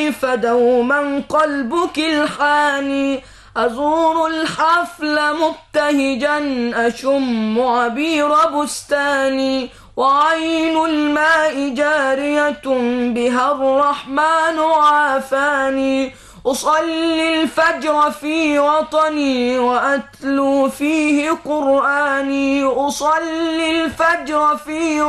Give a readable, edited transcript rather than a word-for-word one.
فدوما قلبك الحاني. أزور الحفل مبتهجا أشم عبير بستاني، وعين الماء جارية بها الرحمن عافاني. أصلي الفجر في وطني وأتلو فيه قرآني، أصلي الفجر في